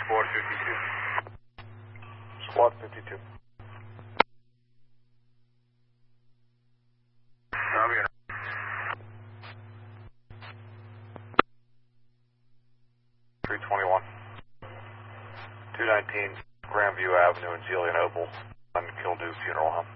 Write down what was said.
Squad 52. Squad 52. Copy. 321. 219 Grandview Avenue in Zelienople. Unkilled Funeral Home.